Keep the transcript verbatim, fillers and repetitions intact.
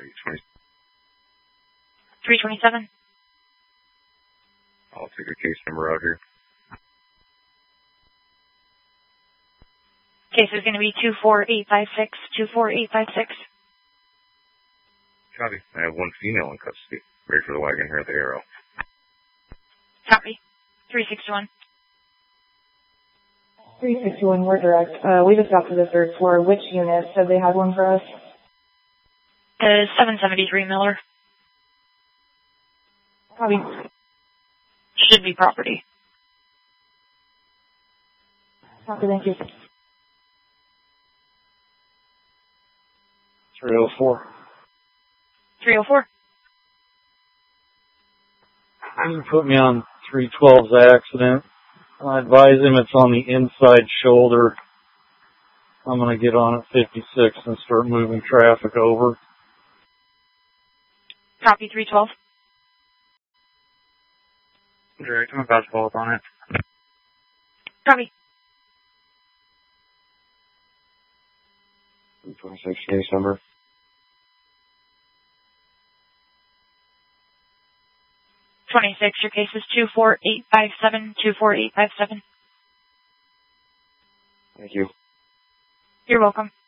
three twenty-seven. I'll take a case number out here. Case is going to be two four eight five six, two four eight five six. Copy. I have one female in custody. Ready for the wagon here at the Arrow. Copy. three sixty-one. three sixty-one, we're direct. Uh, we just got to the third floor. Which unit said they had one for us? Uh, seven seventy-three Miller. Copy. Should be property. Copy, thank you. three oh four. three oh four. You can put me on three twelve's accident. I advise him it's on the inside shoulder. I'm going to get on at fifty-six and start moving traffic over. Copy, three twelve. Direct, I'm about to follow up on it. Copy. twenty-six case number. twenty-six, your case is two four eight five seven, two four eight five seven. Thank you. You're welcome.